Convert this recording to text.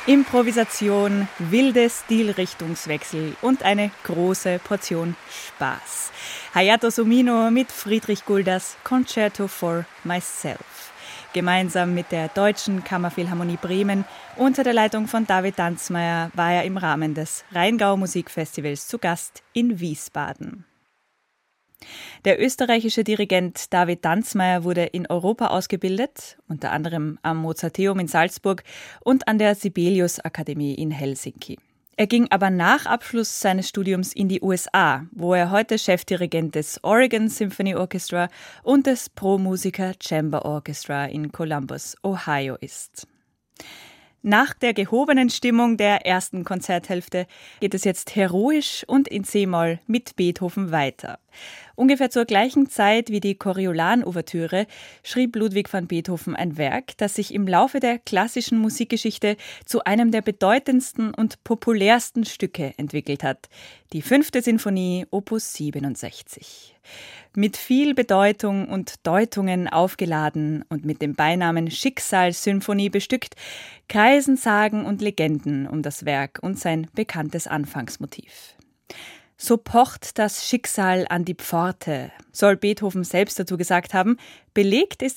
Improvisation, wilde Stilrichtungswechsel und eine große Portion Spaß. Hayato Sumino mit Friedrich Gulders Concerto for Myself. Gemeinsam mit der Deutschen Kammerphilharmonie Bremen unter der Leitung von David Danzmeier war er im Rahmen des Rheingau Musikfestivals zu Gast in Wiesbaden. Der österreichische Dirigent David Danzmeier wurde in Europa ausgebildet, unter anderem am Mozarteum in Salzburg und an der Sibelius-Akademie in Helsinki. Er ging aber nach Abschluss seines Studiums in die USA, wo er heute Chefdirigent des Oregon Symphony Orchestra und des Pro Musica Chamber Orchestra in Columbus, Ohio ist. Nach der gehobenen Stimmung der ersten Konzerthälfte geht es jetzt heroisch und in C-Moll mit Beethoven weiter. Ungefähr zur gleichen Zeit wie die Coriolan-Ouvertüre schrieb Ludwig van Beethoven ein Werk, das sich im Laufe der klassischen Musikgeschichte zu einem der bedeutendsten und populärsten Stücke entwickelt hat. Die 5. Sinfonie, Opus 67. Mit viel Bedeutung und Deutungen aufgeladen und mit dem Beinamen Schicksalssymphonie bestückt, kreisen Sagen und Legenden um das Werk und sein bekanntes Anfangsmotiv. So pocht das Schicksal an die Pforte, soll Beethoven selbst dazu gesagt haben. Belegt ist